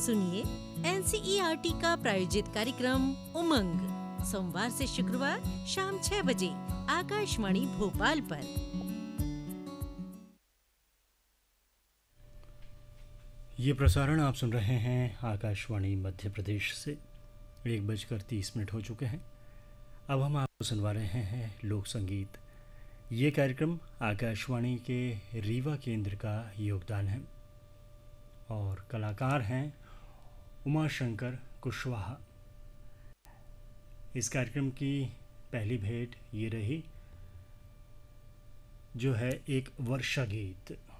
सुनिए एनसीईआरटी का प्रायोजित कार्यक्रम उमंग सोमवार से शुक्रवार शाम 6 बजे आकाशवाणी भोपाल पर। ये प्रसारण आप सुन रहे हैं आकाशवाणी मध्य प्रदेश से। 1:30 हो चुके हैं। अब हम आपको सुनवा रहे हैं लोक संगीत। ये कार्यक्रम आकाशवाणी के रीवा केंद्र का योगदान है और कलाकार हैं उमाशंकर कुशवाहा। इस कार्यक्रम की पहली भेंट ये रही जो है एक वर्षा गीत।